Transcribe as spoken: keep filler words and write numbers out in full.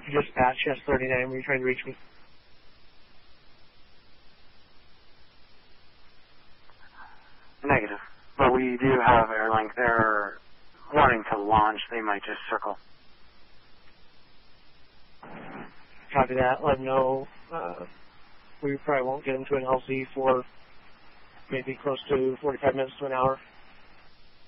Dispatch, S thirty-nine, were you trying to reach me? Negative. But we do have Airlink. They're wanting to launch. They might just circle. Copy that. Let them know. Uh, we probably won't get into an L Z for maybe close to forty-five minutes to an hour.